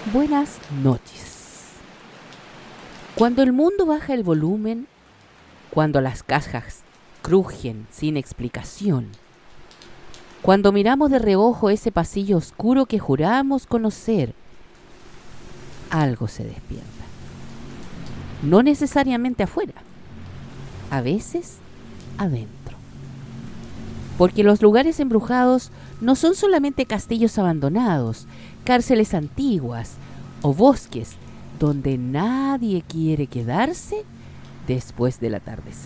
Buenas noches. Cuando el mundo baja el volumen, cuando las cajas crujen sin explicación, cuando miramos de reojo ese pasillo oscuro que juramos conocer, algo se despierta. No necesariamente afuera, a veces adentro. Porque los lugares embrujados no son solamente castillos abandonados, cárceles antiguas o bosques donde nadie quiere quedarse después del atardecer.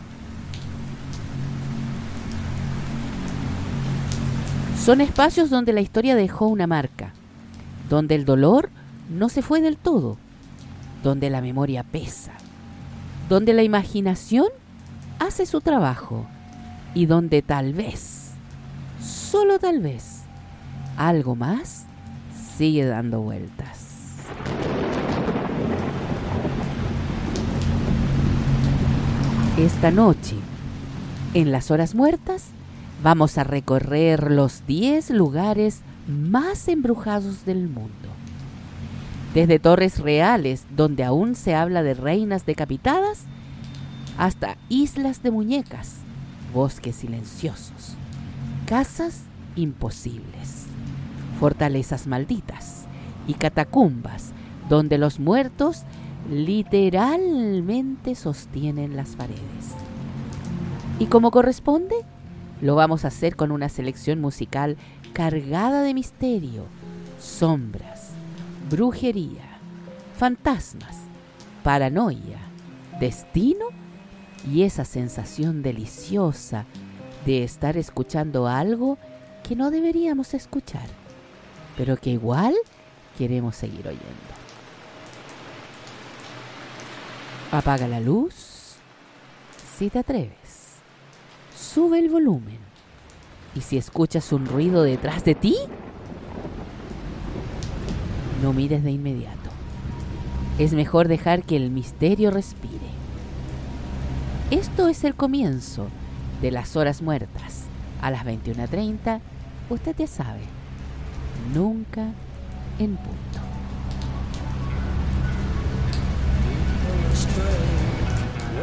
Son espacios donde la historia dejó una marca, donde el dolor no se fue del todo, donde la memoria pesa, donde la imaginación hace su trabajo y donde tal vez, solo tal vez, algo más sigue dando vueltas. Esta noche, en las horas muertas, vamos a recorrer los 10 lugares más embrujados del mundo. Desde torres reales, donde aún se habla de reinas decapitadas, hasta islas de muñecas, bosques silenciosos, casas imposibles, fortalezas malditas y catacumbas donde los muertos literalmente sostienen las paredes. Y como corresponde, lo vamos a hacer con una selección musical cargada de misterio, sombras, brujería, fantasmas, paranoia, destino y esa sensación deliciosa de estar escuchando algo que no deberíamos escuchar, pero que igual queremos seguir oyendo. Apaga la luz si te atreves. Sube el volumen. Y si escuchas un ruido detrás de ti, no mires de inmediato. Es mejor dejar que el misterio respire. Esto es el comienzo de las horas muertas. A las 21:30, usted ya sabe, nunca en punto.